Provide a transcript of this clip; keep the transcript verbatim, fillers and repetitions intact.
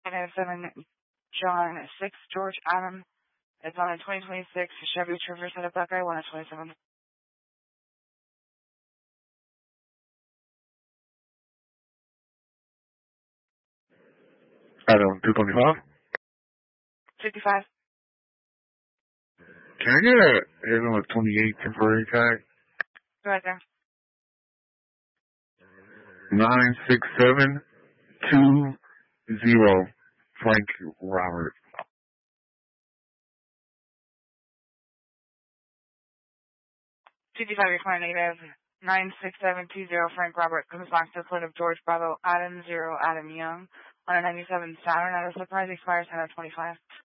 seven John six George Adam. It's on a twenty twenty-six Chevy Traverse at a Buckeye one at twenty-seven. Adam, two twenty-five? fifty-five. Can I get a Arizona twenty-eight temporary tag? Go right there. nine six seven two zero Frank Robert. fifty-five, you're fine, negative. nine six seven two zero Frank Robert comes back to the plate of George Bravo Adam zero Adam Young on a ninety-seven Saturn at a surprise expires ten of twenty-five.